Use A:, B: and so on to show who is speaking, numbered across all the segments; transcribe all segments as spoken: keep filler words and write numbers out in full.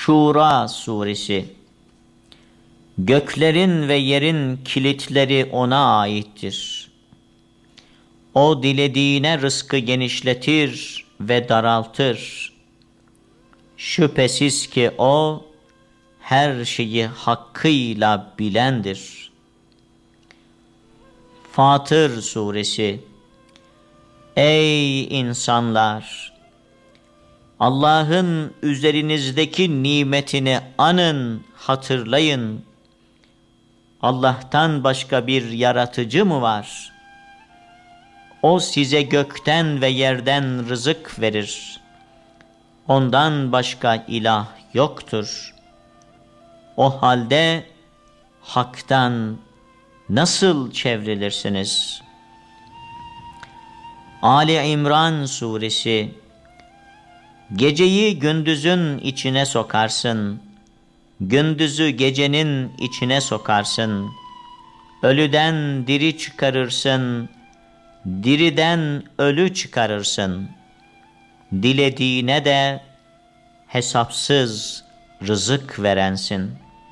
A: Şura Suresi. Göklerin ve yerin kilitleri ona aittir. O dilediğine rızkı genişletir ve daraltır. Şüphesiz ki o her şeyi hakkıyla bilendir. Fatır Suresi. Ey insanlar! Allah'ın üzerinizdeki nimetini anın, hatırlayın. Allah'tan başka bir yaratıcı mı var? O size gökten ve yerden rızık verir. Ondan başka ilah yoktur. O halde haktan nasıl çevrilirsiniz? Ali İmran Suresi. Geceyi gündüzün içine sokarsın, gündüzü gecenin içine sokarsın. Ölüden diri çıkarırsın, diriden ölü çıkarırsın. Dilediğine de hesapsız rızık verensin.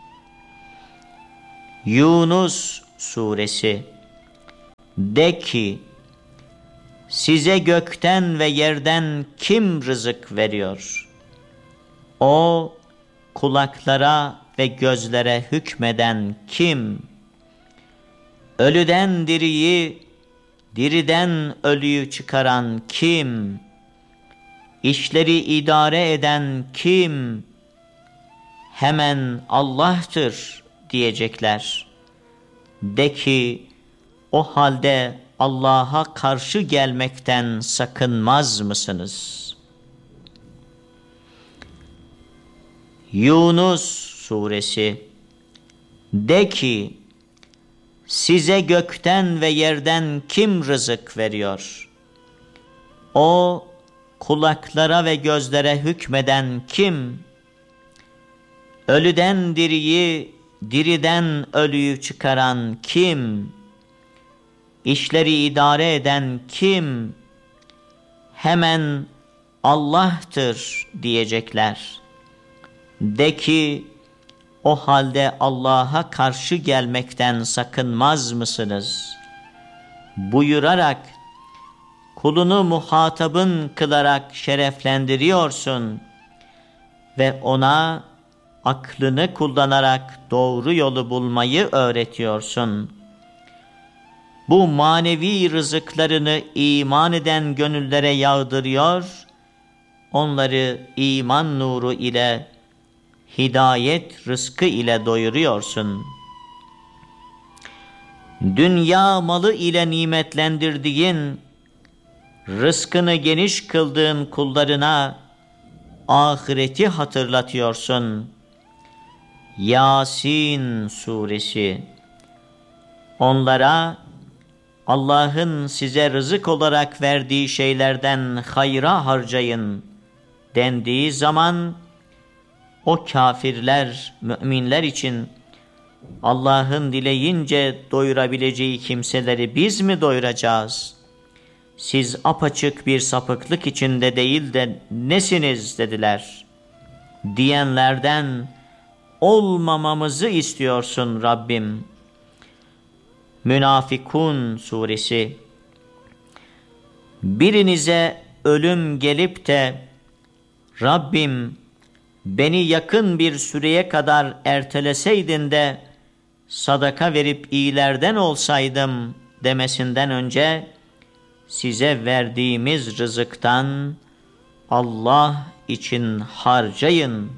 A: Yunus Suresi. De ki, size gökten ve yerden kim rızık veriyor? O, kulaklara ve gözlere hükmeden kim? Ölüden diriyi, diriden ölüyü çıkaran kim? İşleri idare eden kim? Hemen Allah'tır diyecekler. De ki, o halde Allah'a karşı gelmekten sakınmaz mısınız? Yunus Suresi. De ki, size gökten ve yerden kim rızık veriyor? O, kulaklara ve gözlere hükmeden kim? Ölüden diriyi, diriden ölüyü çıkaran kim? İşleri idare eden kim? Hemen Allah'tır diyecekler. De ki, o halde Allah'a karşı gelmekten sakınmaz mısınız? Buyurarak, kulunu muhatabın kılarak şereflendiriyorsun ve ona aklını kullanarak doğru yolu bulmayı öğretiyorsun. Bu manevi rızıklarını iman eden gönüllere yağdırıyor, onları iman nuru ile, hidayet rızkı ile doyuruyorsun. Dünya malı ile nimetlendirdiğin, rızkını geniş kıldığın kullarına ahireti hatırlatıyorsun. Yasin Suresi. Onlara Allah'ın size rızık olarak verdiği şeylerden hayra harcayın dendiği zaman, o kafirler, müminler için Allah'ın dileyince doyurabileceği kimseleri biz mi doyuracağız? Siz apaçık bir sapıklık içinde değil de nesiniz dediler. Diyenlerden olmamamızı istiyorsun Rabbim. Münafikun Suresi. Birinize ölüm gelip de Rabbim beni yakın bir süreye kadar erteleseydin de sadaka verip iyilerden olsaydım demesinden önce, size verdiğimiz rızıktan Allah için harcayın.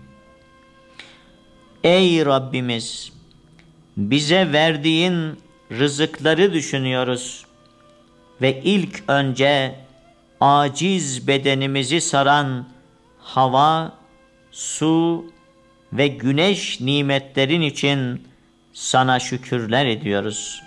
A: Ey Rabbimiz! Bize verdiğin rızıkları düşünüyoruz ve ilk önce aciz bedenimizi saran hava, su ve güneş nimetlerin için sana şükürler ediyoruz.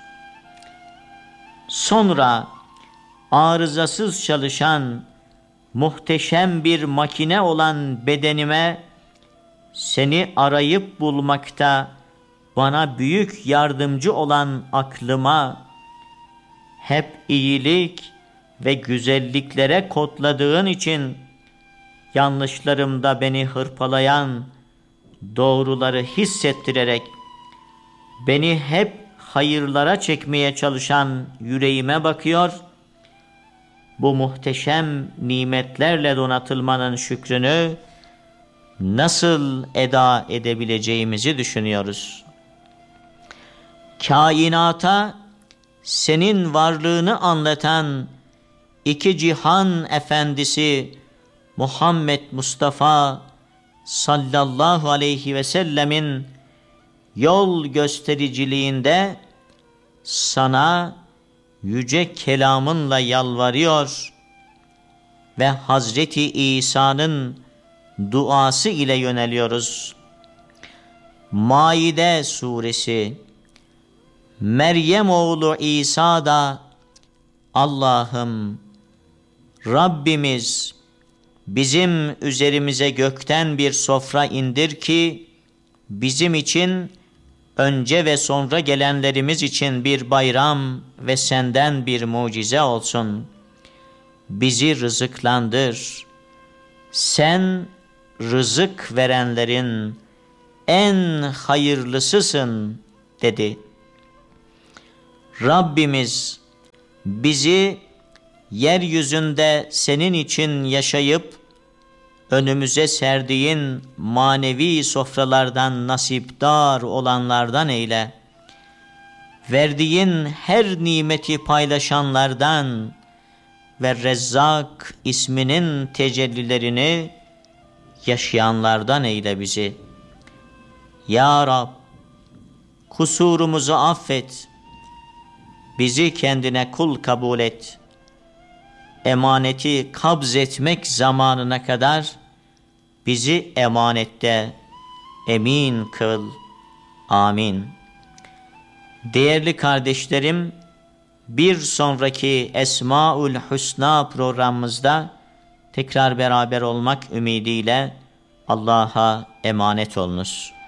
A: Sonra arızasız çalışan muhteşem bir makine olan bedenime, seni arayıp bulmakta bana büyük yardımcı olan aklıma, hep iyilik ve güzelliklere kodladığın için yanlışlarımda beni hırpalayan doğruları hissettirerek beni hep hayırlara çekmeye çalışan yüreğime bakıyor, bu muhteşem nimetlerle donatılmanın şükrünü nasıl eda edebileceğimizi düşünüyoruz. Kainata senin varlığını anlatan iki cihan efendisi Muhammed Mustafa sallallahu aleyhi ve sellemin yol göstericiliğinde sana yüce kelamınla yalvarıyor ve Hazreti İsa'nın duası ile yöneliyoruz. Maide suresi, Meryem oğlu İsa da Allah'ım, Rabbimiz bizim üzerimize gökten bir sofra indir ki bizim için, önce ve sonra gelenlerimiz için bir bayram ve senden bir mucize olsun. Bizi rızıklandır. Sen rızık verenlerin en hayırlısısın dedi. Rabbimiz bizi yeryüzünde senin için yaşayıp önümüze serdiğin manevi sofralardan nasipdar olanlardan eyle. Verdiğin her nimeti paylaşanlardan ve Rezzak isminin tecellilerini yaşayanlardan eyle bizi. Ya Rab, kusurumuzu affet, bizi kendine kul kabul et. Emaneti kabz etmek zamanına kadar bizi emanette emin kıl. Amin. Değerli kardeşlerim, bir sonraki Esmaül Hüsna programımızda tekrar beraber olmak ümidiyle Allah'a emanet olunuz.